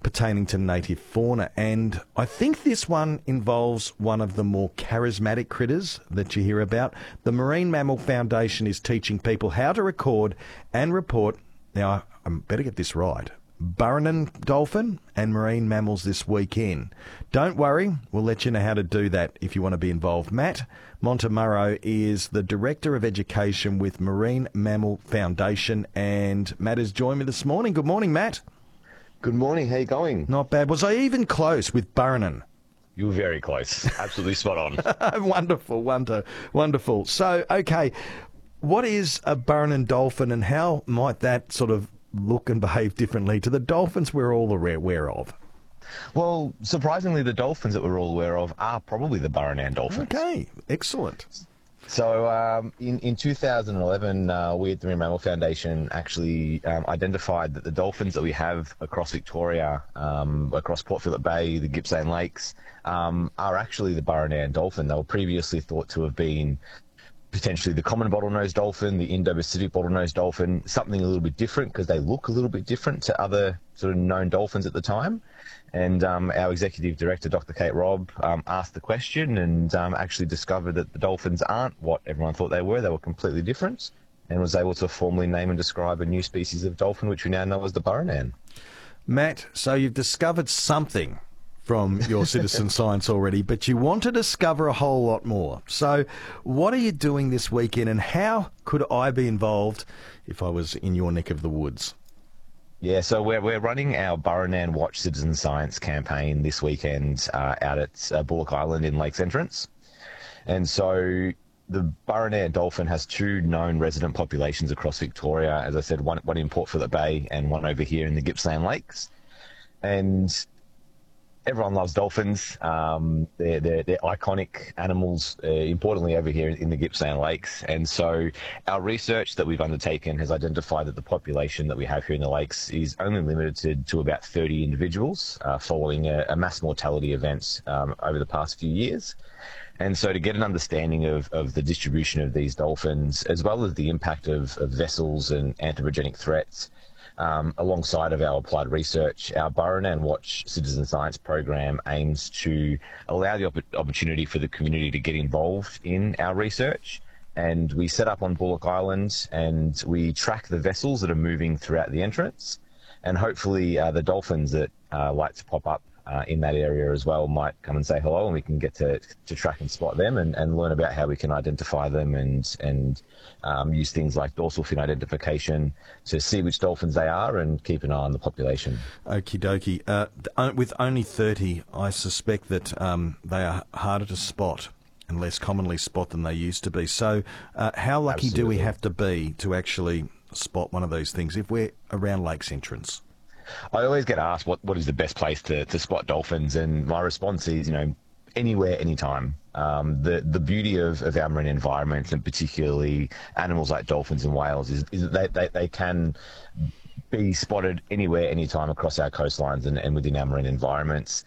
pertaining to native fauna. And I think this one involves one of the more charismatic critters that you hear about. The Marine Mammal Foundation is teaching people how to record and report. Now, I better get this right. Burranen dolphin and marine mammals this weekend. Don't worry, we'll let you know how to do that if you want to be involved. Matt Montemurro is the Director of Education with Marine Mammal Foundation, and Matt has joined me this morning. Good morning, Matt. Good morning, how you going? Not bad. Was I even close with Burranen? You were very close. Absolutely spot on. Wonderful. So, okay, what is a Burranen dolphin and how might that sort of look and behave differently to the dolphins we're all aware of? Well, surprisingly, the dolphins that we're all aware of are probably the Burranen dolphins. Okay, excellent. So in 2011, we at the Marine Mammal Foundation actually identified that the dolphins that we have across Victoria, across Port Phillip Bay, the Gippsland Lakes, are actually the Burranen dolphin. They were previously thought to have been potentially the common bottlenose dolphin, the Indo-Pacific bottlenose dolphin, something a little bit different because they look a little bit different to other sort of known dolphins at the time. And our executive director, Dr. Kate Robb, asked the question and actually discovered that the dolphins aren't what everyone thought they were. They were completely different, and was able to formally name and describe a new species of dolphin, which we now know as the Burranen. Matt, so you've discovered something from your citizen science already, but you want to discover a whole lot more. So what are you doing this weekend, and how could I be involved if I was in your neck of the woods? Yeah, so we're running our Burranen Watch Citizen Science campaign this weekend out at Bullock Island in Lakes Entrance. And so the Burranen dolphin has two known resident populations across Victoria. As I said, one in Port Phillip Bay and one over here in the Gippsland Lakes. And everyone loves dolphins. They're iconic animals, importantly over here in the Gippsland Lakes. And so our research that we've undertaken has identified that the population that we have here in the lakes is only limited to about 30 individuals following a mass mortality event over the past few years. And so to get an understanding of the distribution of these dolphins, as well as the impact of vessels and anthropogenic threats, alongside of our applied research, our Burranen Watch Citizen Science program aims to allow the opportunity for the community to get involved in our research. And we set up on Bullock Island and we track the vessels that are moving throughout the entrance. And hopefully the dolphins that like to pop up in that area as well might come and say hello, and we can get to track and spot them and learn about how we can identify them and use things like dorsal fin identification to see which dolphins they are and keep an eye on the population. Okie dokie. With only 30, I suspect that they are harder to spot and less commonly spot than they used to be. So how lucky Absolutely. do we have to be to actually spot one of those things if we're around Lakes Entrance? I always get asked what is the best place to spot dolphins, and my response is, anywhere, anytime. The beauty of our marine environment, and particularly animals like dolphins and whales, is that they can be spotted anywhere, anytime across our coastlines and within our marine environments.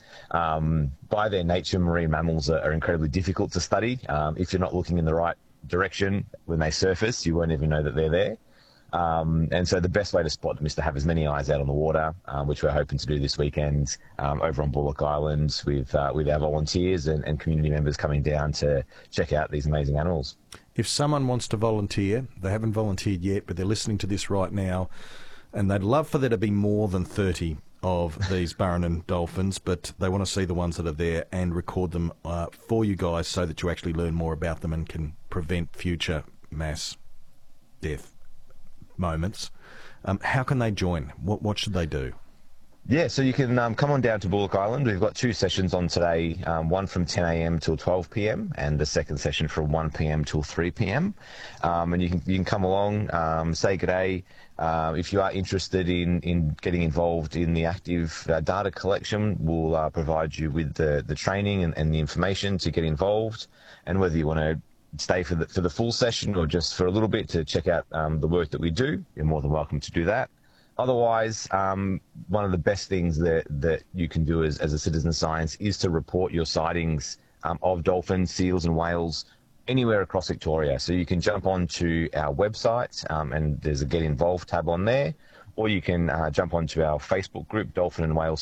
By their nature, marine mammals are incredibly difficult to study. If you're not looking in the right direction when they surface, you won't even know that they're there. And so the best way to spot them is to have as many eyes out on the water, which we're hoping to do this weekend over on Bullock Island with our volunteers and community members coming down to check out these amazing animals. If someone wants to volunteer, they haven't volunteered yet, but they're listening to this right now, and they'd love for there to be more than 30 of these Burranen dolphins, but they want to see the ones that are there and record them for you guys so that you actually learn more about them and can prevent future mass death moments. How can they join? What should they do? Yeah, so you can come on down to Bullock Island. We've got two sessions on today, one from 10 a.m. till 12 p.m. and the second session from 1 p.m. till 3 p.m. And you can come along, say good day. If you are interested in getting involved in the active data collection, we'll provide you with the training and the information to get involved. And whether you want to stay for the full session or just for a little bit to check out the work that we do, you're more than welcome to do that. Otherwise, one of the best things that you can do as a citizen science is to report your sightings of dolphins, seals and whales anywhere across Victoria. So you can jump onto our website and there's a Get Involved tab on there, or you can jump onto our Facebook group, Dolphin and Whale